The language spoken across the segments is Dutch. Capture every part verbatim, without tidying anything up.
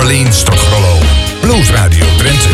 Marleen Stokgrollo. Blues Radio Drenthe.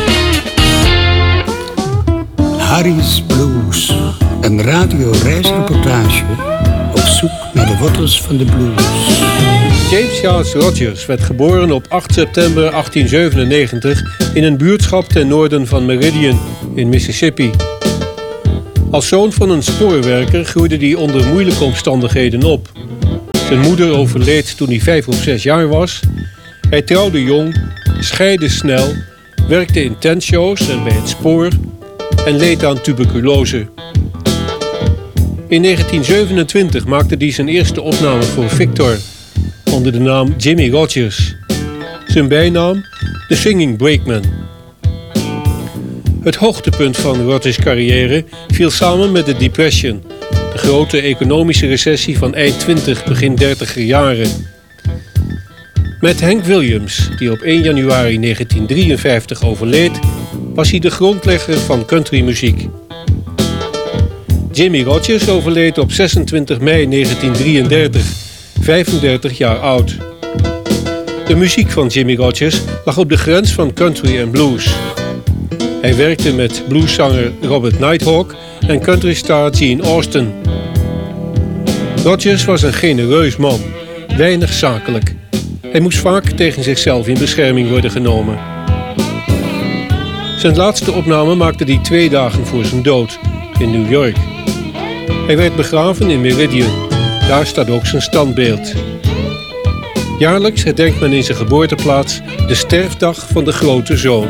Harry's Blues. Een radioreisreportage op zoek naar de wortels van de blues. James Charles Rogers werd geboren op acht september achttien zevenennegentig in een buurtschap ten noorden van Meridian in Mississippi. Als zoon van een spoorwerker groeide hij onder moeilijke omstandigheden op. Zijn moeder overleed toen hij vijf of zes jaar was. Hij trouwde jong, scheidde snel, werkte in tentshows en bij het spoor en leed aan tuberculose. In negentien zevenentwintig maakte hij zijn eerste opname voor Victor onder de naam Jimmy Rogers. Zijn bijnaam, The Singing Brakeman. Het hoogtepunt van Rogers' carrière viel samen met de Depression, de grote economische recessie van eind twintig, begin dertiger jaren. Met Hank Williams, die op één januari negentien drieënvijftig overleed, was hij de grondlegger van countrymuziek. Jimmy Rogers overleed op zesentwintig mei negentien drieëndertig, vijfendertig jaar oud. De muziek van Jimmy Rogers lag op de grens van country en blues. Hij werkte met blueszanger Robert Nighthawk en countrystar Gene Austin. Rogers was een genereus man, weinig zakelijk. Hij moest vaak tegen zichzelf in bescherming worden genomen. Zijn laatste opname maakte hij twee dagen voor zijn dood in New York. Hij werd begraven in Meridian. Daar staat ook zijn standbeeld. Jaarlijks herdenkt men in zijn geboorteplaats de sterfdag van de grote zoon.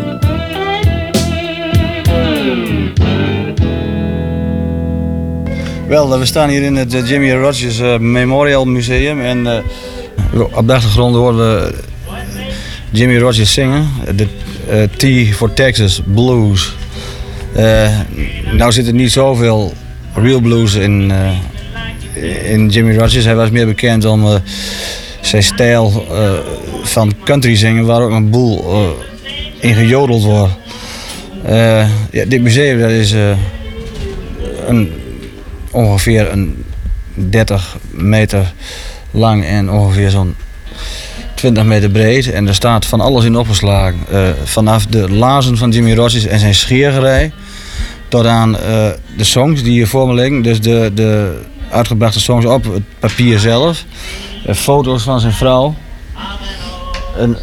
Wel, we staan hier in het Jimmy Rogers uh, Memorial Museum en uh, op de achtergrond horen we Jimmy Rogers zingen, de uh, T for Texas Blues. Uh, nou zit er niet zoveel real blues in, uh, in Jimmy Rogers. Hij was meer bekend om uh, zijn stijl uh, van country zingen, waar ook een boel uh, in gejodeld wordt. Uh, ja, dit museum dat is uh, een, ongeveer een dertig meter lang en ongeveer zo'n twintig meter breed. En er staat van alles in opgeslagen. Uh, vanaf de laarzen van Jimmy Rogers en zijn scheergerei tot aan uh, de songs die hier voor me liggen. Dus de, de uitgebrachte songs op het papier zelf. Uh, foto's van zijn vrouw. En,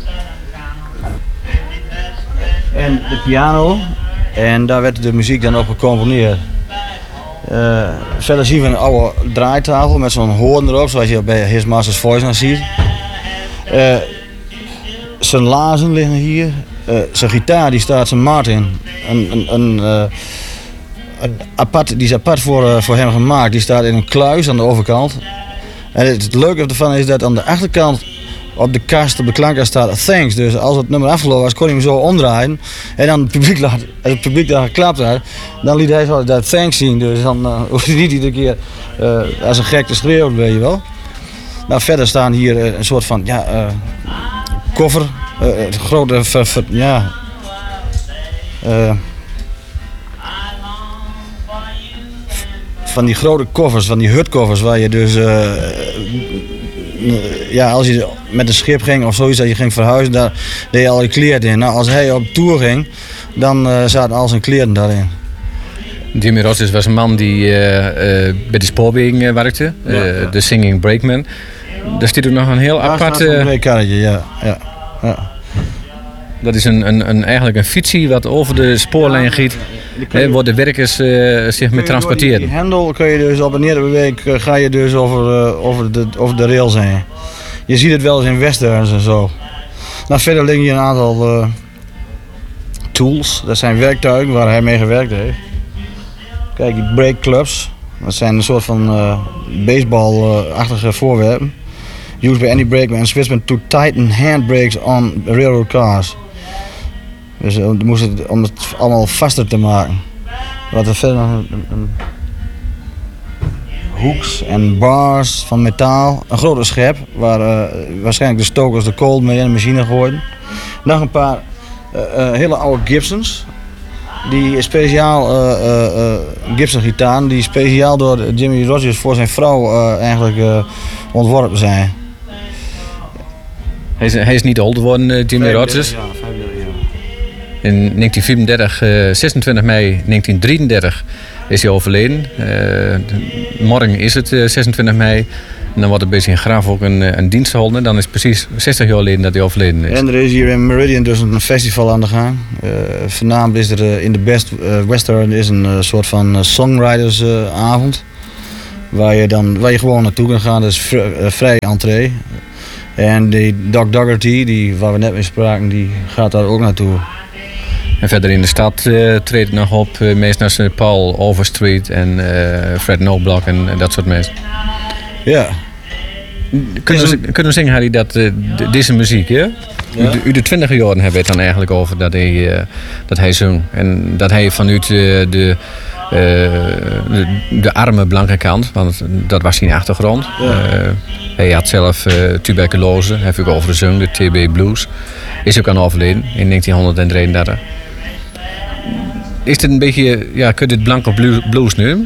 en de piano. En daar werd de muziek dan op gecomponeerd. Uh, verder zien we een oude draaitafel met zo'n hoorn erop, zoals je bij His Master's Voice nog ziet. Uh, zijn laarzen liggen hier. Uh, zijn gitaar die staat zijn Martin. Een, een, een, uh, een apart, die is apart voor, uh, voor hem gemaakt. Die staat in een kluis aan de overkant. En het, het leuke ervan is dat aan de achterkant op de kast, op de klankkast staat thanks. Dus als het nummer afgelopen was, kon hij hem zo omdraaien. En dan het publiek, laat, als het publiek daar geklapt had, dan liet hij zo dat thanks zien. Dus dan uh, hoeft hij niet iedere keer uh, als een gek te schreeuwen, weet je wel. Nou, verder staan hier uh, een soort van ja, uh, koffer. Uh, grote, ver, ver, ja... Uh, van die grote koffers, van die hutkoffers waar je dus... Uh, ja, als je met een schip ging of zoiets dat je ging verhuizen, daar deed je al je kleren in. Nou, als hij op tour ging, dan uh, zaten al zijn kleren daarin. Jimmy Rogers was een man die uh, uh, bij de spoorwegen uh, werkte, uh, ja, ja. De Singing Brakeman. Daar staat ook nog een heel apart... Een breekkarretje, ja, ja, ja. Dat is een, een, een, eigenlijk een fietsie wat over de spoorlijn giet, ja, waar de werkers uh, zich mee transporteren. Die, die hendel kun je dus op en neer bewegen, ga je dus over, uh, over, de, over de rails heen. Je ziet het wel eens in westerns en zo. Nou, verder liggen hier een aantal uh, tools, dat zijn werktuigen waar hij mee gewerkt heeft. Kijk, die brake clubs, dat zijn een soort van uh, baseball-achtige voorwerpen. Used by any brakeman and switchman to tighten handbrakes on railroad cars. Dus uh, moest het, om het allemaal vaster te maken. Wat er verder nog een, een, een hoeks en bars van metaal. Een grote schep waar uh, waarschijnlijk de stokers de kool mee in de machine gooiden. Nog een paar uh, uh, hele oude Gibsons. Die speciaal uh, uh, uh, Gibson gitaar die speciaal door Jimmy Rogers voor zijn vrouw uh, eigenlijk uh, ontworpen zijn. Hij is, hij is niet ouder geworden, uh, Jimmy Rogers. Ja, vijfendertig jaar. In negentien vierendertig, uh, zesentwintig mei negentien drieëndertig is hij overleden. Uh, morgen is het uh, zesentwintig mei. En dan wordt er bij zijn graf ook een, een dienst gehouden. Dan is het precies zestig jaar geleden dat hij overleden is. En er is hier in Meridian dus een festival aan de gang. Uh, voornamelijk is er uh, in de Best uh, Western is een uh, soort van uh, songwritersavond. Uh, waar je dan waar je gewoon naartoe kan gaan. Dat is vr uh, vrij entree. En die Doc Dougherty, die, waar we net mee spraken, die gaat daar ook naartoe. En verder in de stad uh, treedt nog op uh, meesters uh, Paul Overstreet en uh, Fred Noblock en uh, dat soort mensen. Ja. Kunnen we, kunnen we zeggen, Harry, dat uh, d- deze muziek, hè? Ja. U, u de twintig jaren hebben we het dan eigenlijk over dat hij, uh, dat hij zong. En dat hij vanuit uh, de, uh, de, de arme blanke kant, want dat was zijn achtergrond. Ja. Uh, hij had zelf uh, tuberculose, heb ik over gezongen, de T B Blues. Is ook aan overleden in negentien drieëndertig. Is het een beetje, ja, kun je dit blanke blues, blues nu?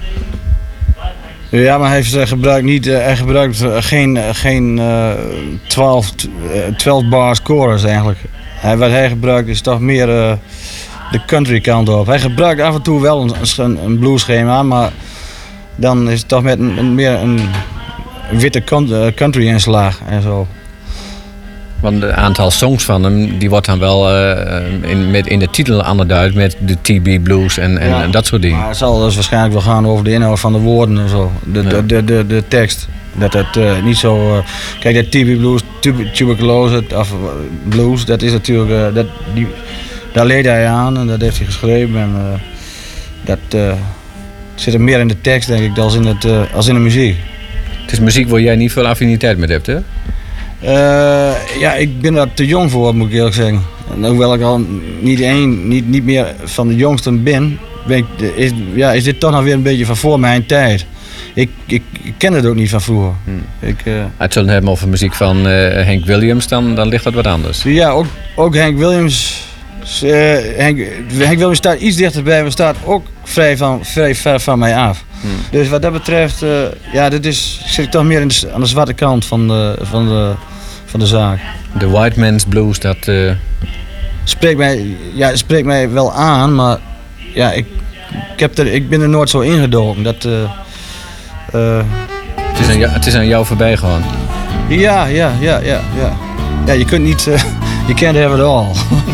Ja, maar hij heeft gebruikt niet, hij gebruikt geen, geen uh, twaalf, twaalf bars chorus eigenlijk. Hij, wat hij gebruikt is toch meer uh, de country kant op. Hij gebruikt af en toe wel een, een, een blueschema, maar dan is het toch met een, een meer een witte country inslag en zo. Want het aantal songs van hem, die wordt dan wel uh, in, met, in de titel aangeduid met de T B Blues en, en, Ja, en dat soort dingen. Maar het zal dus waarschijnlijk wel gaan over de inhoud van de woorden en zo. De, Ja. de, de, de, de tekst. Dat het uh, niet zo... Uh, kijk, dat T B Blues, tub- tuberculose of uh, blues, dat is natuurlijk... Uh, dat, die, daar leed hij aan en dat heeft hij geschreven. En, uh, dat uh, zit er meer in de tekst, denk ik, als in, het, uh, als in de muziek. Het is muziek waar jij niet veel affiniteit mee hebt, hè? Uh, ja, ik ben daar te jong voor, moet ik eerlijk zeggen. En hoewel ik al niet, één, niet, niet meer van de jongsten ben, ben ik, is, ja, is dit toch nog weer een beetje van voor mijn tijd. Ik, ik, ik ken het ook niet van vroeger. Hmm. Ik, uh, Als we het hebben over muziek van uh, Hank Williams, dan, dan ligt dat wat anders. ja, ook, ook Hank Williams. Uh, Hank, Hank Williams staat iets dichterbij, maar staat ook vrij, van, vrij ver van mij af. Hmm. Dus wat dat betreft, uh, ja, dit is, zit ik toch meer in de, aan de zwarte kant van de, van de, van de zaak. De White Man's Blues, dat... Uh... Spreekt mij, ja, spreekt mij wel aan, maar ja, ik, ik, heb er, ik ben er nooit zo ingedoken. Dat, uh, uh, het, is aan jou, het is aan jou voorbij gewoon. ja, ja, ja, ja, ja. Ja, je kunt niet, uh, you can't have it all.